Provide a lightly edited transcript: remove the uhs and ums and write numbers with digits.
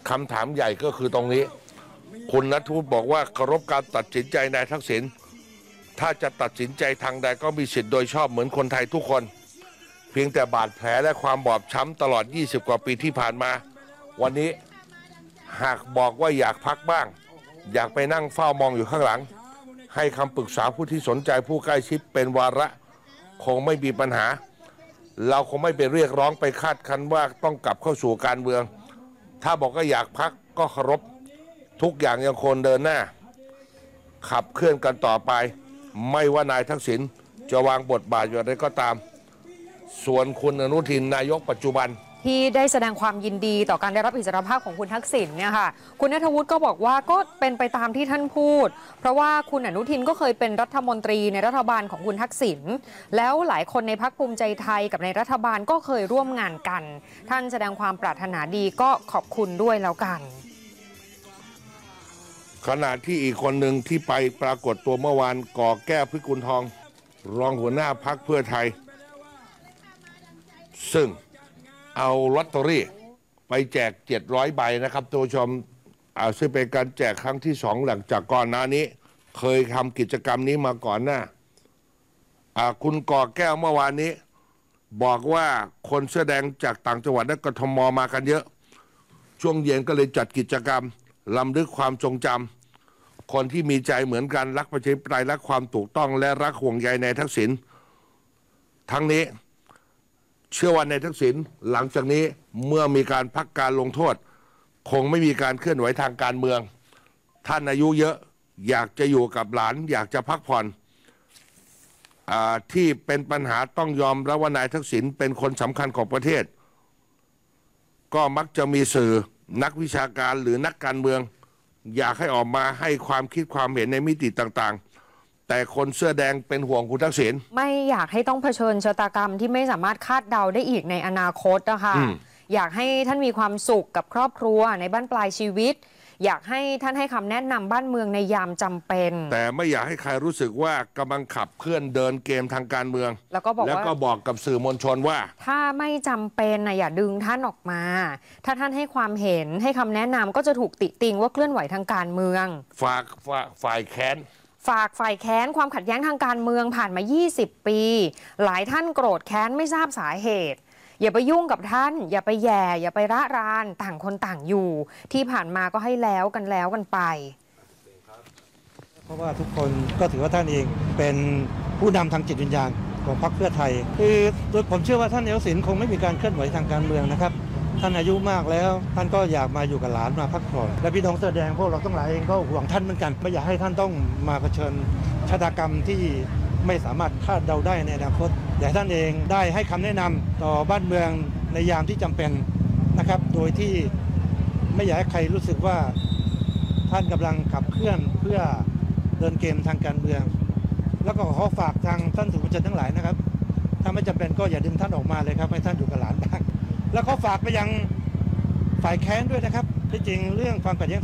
คำถามใหญ่ก็คือตรงนี้คุณณัฐวุฒิบอกว่าเคารพการตัดสินใจนายทักษิณถ้าจะตัดสินใจทางใดก็มีสิทธิ์โดยชอบเหมือนคนไทยทุกคนเพียงแต่บาดแผลและความบอบช้ำตลอด20 กว่าปีที่ผ่านมาวันนี้หากบอกว่าอยากพักบ้างอยากไปนั่งเฝ้ามองอยู่ข้างหลังให้คำปรึกษาผู้ที่สนใจผู้ใกล้ชิดเป็นวาระคงไม่มีปัญหาเราคงไม่ไปเรียกร้องไปคาดคั้นว่าต้องกลับเข้าสู่การเมืองถ้าบอกว่าอยากพักก็เคารพทุกอย่างยังคงเดินหน้าขับเคลื่อนกันต่อไปไม่ว่านายทักษิณจะวางบทบาทอย่างไรก็ตามส่วนคุณอนุทินนายกปัจจุบันที่ได้แสดงความยินดีต่อการได้รับอิสรภาพของคุณทักษิณเนี่ยค่ะคุณณัฐวุฒิก็บอกว่าก็เป็นไปตามที่ท่านพูดเพราะว่าคุณอนุทินก็เคยเป็นรัฐมนตรีในรัฐบาลของคุณทักษิณแล้วหลายคนในพรรคภูมิใจไทยกับในรัฐบาลก็เคยร่วมงานกันท่านแสดงความปรารถนาดีก็ขอบคุณด้วยแล้วกันขณะที่อีกคนหนึ่งที่ไปปรากฏตัวเมื่อวานก่อแก้วพิกุลทองรองหัวหน้าพรรคเพื่อไทยซึ่งเอาลอตเตอรี่ไปแจก700 ใบนะครับท่านผู้ชมซึ่งเป็นการแจกครั้งที่2หลังจากก่อนหน้านี้เคยทำกิจกรรมนี้มาก่อนหน้าคุณก่อแก้วเมื่อวานนี้บอกว่าคนเสื้อแดงจากต่างจังหวัดและกทมมากันเยอะช่วงเย็นก็เลยจัดกิจกรรมรำลึกความทรงจำคนที่มีใจเหมือนกันรักประชาธิปไตยรักความถูกต้องและรักห่วงใยในทักษิณทั้งนี้เชื่อว่าในทักษิณหลังจากนี้เมื่อมีการพักการลงโทษคงไม่มีการเคลื่อนไหวทางการเมืองท่านอายุเยอะอยากจะอยู่กับหลานอยากจะพักผ่อนที่เป็นปัญหาต้องยอมรับว่านายทักษิณเป็นคนสำคัญของประเทศก็มักจะมีสื่อนักวิชาการหรือนักการเมืองอยากให้ออกมาให้ความคิดความเห็นในมิติต่างๆแต่คนเสื้อแดงเป็นห่วงคุณทักษิณไม่อยากให้ต้องเผชิญชะตากรรมที่ไม่สามารถคาดเดาได้อีกในอนาคตนะคะอยากให้ท่านมีความสุขกับครอบครัวในบ้านปลายชีวิตอยากให้ท่านให้คำแนะนำบ้านเมืองในยามจำเป็นแต่ไม่อยากให้ใครรู้สึกว่ากำลังขับเคลื่อนเดินเกมทางการเมืองแล้วก็บอกกับสื่อมวลชนว่าถ้าไม่จำเป็นนะอย่าดึงท่านออกมาถ้าท่านให้ความเห็นให้คำแนะนำก็จะถูกติติงว่าเคลื่อนไหวทางการเมืองฝากฝ่ายแค้นฝ่ายแค้นความขัดแย้งทางการเมืองผ่านมา20 ปีหลายท่านโกรธแค้นไม่ทราบสาเหตุอย่าไปยุ่งกับท่านอย่าไปแย่อย่าไประรานต่างคนต่างอยู่ที่ผ่านมาก็ให้แล้วกันไปเพราะว่าทุกคนก็ถือว่าท่านเองเป็นผู้นำทางจิตวิญญาณของพรรคเพื่อไทยคือผมเชื่อว่าท่านทักษิณคงไม่มีการเคลื่อนไหวทางการเมืองนะครับท่านอายุมากแล้วท่านก็อยากมาอยู่กับหลานมาพักผ่อนและพี่น้องเสื้อแดงพวกเราทั้งหลายเองก็ห่วงท่านเหมือนกันไม่อยากให้ท่านต้องมาเผชิญชะตากรรมที่ไม่สามารถคาดเดาได้ในอนาคตอยากให้ท่านเองได้ให้คำแนะนำต่อบ้านเมืองในยามที่จำเป็นนะครับโดยที่ไม่อยากให้ใครรู้สึกว่าท่านกำลังขับเคลื่อนเพื่อเดินเกมทางการเมืองแล้วก็ขอฝากทางท่านสื่อมวลชนทั้งหลายนะครับถ้าไม่จำเป็นก็อย่าดึงท่านออกมาเลยครับให้ท่านอยู่กับหลานบ้างแล้วก็ฝากไปยังฝ่ายแค้นด้วยนะครับที่จริงเรื่องความขัดแย้ง